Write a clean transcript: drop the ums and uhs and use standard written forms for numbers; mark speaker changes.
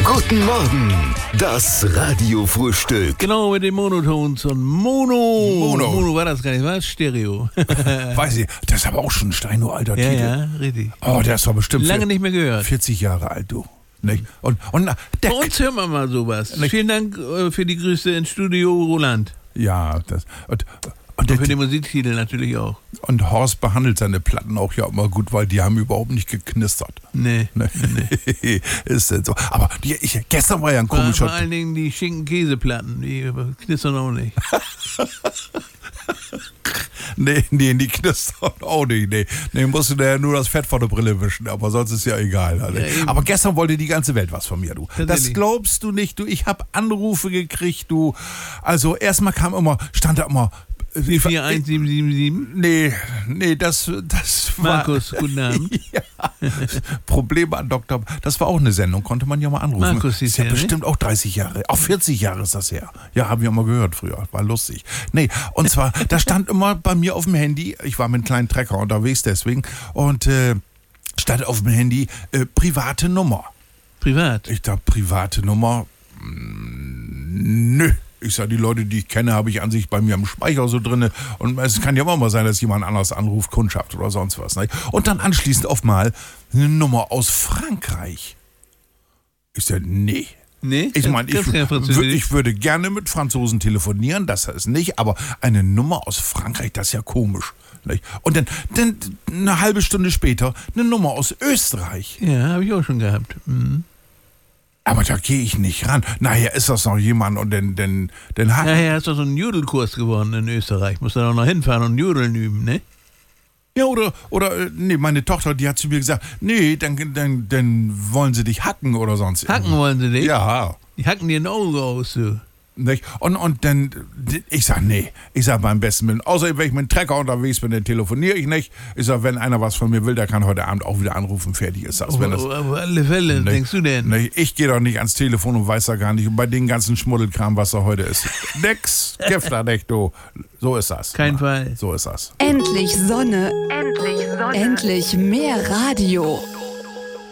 Speaker 1: Guten Morgen, das Radiofrühstück.
Speaker 2: Genau, mit den Monotons und Mono war das gar nicht, was? Stereo.
Speaker 3: Weiß ich, das ist aber auch schon ein steinualter
Speaker 2: Ja,
Speaker 3: Titel.
Speaker 2: ja, richtig.
Speaker 3: Oh, der ist doch bestimmt
Speaker 2: Lange nicht mehr gehört.
Speaker 3: 40 Jahre alt, du. Nicht? Und
Speaker 2: Bei uns hören wir mal sowas.
Speaker 3: Nicht.
Speaker 2: Vielen Dank für die Grüße ins Studio, Roland.
Speaker 3: ja, das. Und
Speaker 2: Und für den Musiktitel natürlich auch.
Speaker 3: und Horst behandelt seine Platten auch ja immer gut, weil die haben überhaupt nicht geknistert.
Speaker 2: Nee.
Speaker 3: Ne? Ist denn so. Aber gestern war ja ein
Speaker 2: Vor
Speaker 3: komischer.
Speaker 2: allen Dingen die Schinken-Käseplatten, die knistern auch nicht.
Speaker 3: Nee, die knistern auch nicht. Nee, musst du da ja nur das Fett vor der Brille wischen, aber sonst ist ja egal. Also.
Speaker 2: Ja, eben.
Speaker 3: Aber gestern wollte die ganze Welt was von mir, du. Das
Speaker 2: Tatsächlich.
Speaker 3: glaubst du nicht, du. Ich habe Anrufe gekriegt, du. Also erstmal stand da immer.
Speaker 2: 41777.
Speaker 3: Nee, das war.
Speaker 2: Markus, guten Abend.
Speaker 3: Ja, Probleme an Dr. Das war auch eine Sendung, konnte man ja mal anrufen.
Speaker 2: Markus hieß
Speaker 3: ist ja
Speaker 2: der, ne?
Speaker 3: bestimmt auch 30 Jahre, auch 40 Jahre ist das her. Ja, haben wir mal gehört früher, war lustig. Nee, und zwar, da stand immer bei mir auf dem Handy, ich war mit einem kleinen Trecker unterwegs deswegen, und stand auf dem Handy private Nummer.
Speaker 2: Privat.
Speaker 3: Ich dachte, private Nummer, nö. Ich sage, die Leute, die ich kenne, habe ich an sich bei mir im Speicher so drinne. Und es kann ja immer mal sein, dass jemand anderes anruft, Kundschaft oder sonst was. Ne? Und dann anschließend auf mal eine Nummer aus Frankreich. Ich sage, nee.
Speaker 2: Nee?
Speaker 3: Ich meine,
Speaker 2: Das ist ja Französisch.
Speaker 3: ich würde gerne mit Franzosen telefonieren, das ist nicht, aber eine Nummer aus Frankreich, das ist ja komisch. Nicht? Und dann eine halbe Stunde später eine Nummer aus Österreich.
Speaker 2: Ja, habe ich auch schon gehabt. Mhm.
Speaker 3: Aber da gehe ich nicht ran. Nachher ist das noch jemand und dann hat...
Speaker 2: Nachher ist doch so ein Judelkurs geworden in Österreich. Muss da doch noch hinfahren und Judeln üben, ne?
Speaker 3: Ja, nee, meine Tochter, die hat zu mir gesagt, nee, dann wollen sie dich hacken oder sonst
Speaker 2: Hacken wollen sie dich?
Speaker 3: Ja.
Speaker 2: Die hacken dir ein Auge aus, du.
Speaker 3: Nicht? Und dann, ich sag, nee, ich sag beim besten Willen, außer wenn ich mit einem Trecker unterwegs bin, dann telefoniere ich nicht. Ich sag, wenn einer was von mir will, der kann heute Abend auch wieder anrufen, fertig ist das. Wenn das
Speaker 2: Auf alle Fälle,
Speaker 3: nicht,
Speaker 2: denkst du denn?
Speaker 3: Nicht, ich gehe doch nicht ans Telefon und weiß da gar nicht, bei den ganzen Schmuddelkram, was da heute ist. Nix, Gift da nicht, du. So ist das.
Speaker 2: Kein Fall.
Speaker 3: So ist das.
Speaker 4: Endlich Sonne, endlich mehr Radio.